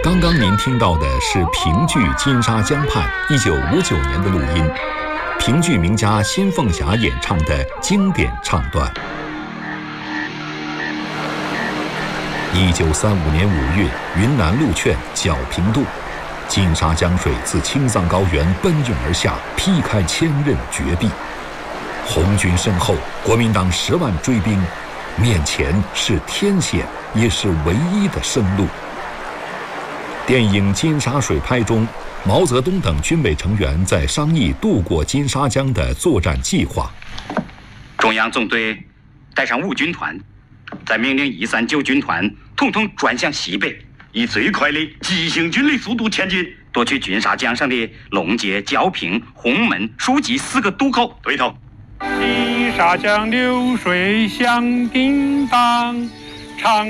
刚刚您听到的是评剧《金沙江畔》1959年的录音，评剧名家辛凤霞演唱的经典唱段。1935年5月，云南鹿劝皎平渡，金沙江水自青藏高原奔涌而下，劈开千仞绝壁。红军身后，国民党10万追兵，面前是天险，也是唯一的生路。电影《金沙水拍》中，毛泽东等军委成员在商议渡过金沙江的作战计划。 中央纵队带上5军团，再命令139军团统统转向西北，以最快的急行军的速度前进，夺取金沙江上的龙街、皎平、洪门、书记4个渡口。对头。 金沙江流水响叮当，长